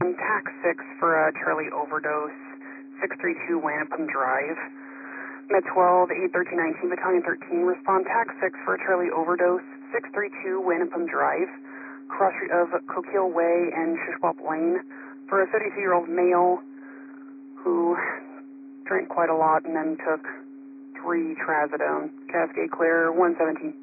TAC 6 for Charlie overdose, 632 Wanapum Drive. Med 12, 81319, Battalion 13, respond TAC 6 for Charlie overdose, 632 Wanapum Drive, cross street of Coquille Way and Shishwap Lane, for a 32-year-old male who drank quite a lot and then took 3 Trazodone. Cascade clear, 117.